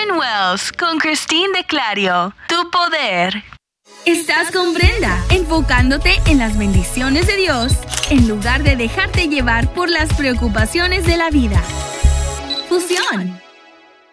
Morning Wells con Christine de Clario. Tu poder. Estás con Brenda, enfocándote en las bendiciones de Dios en lugar de dejarte llevar por las preocupaciones de la vida. Fusión.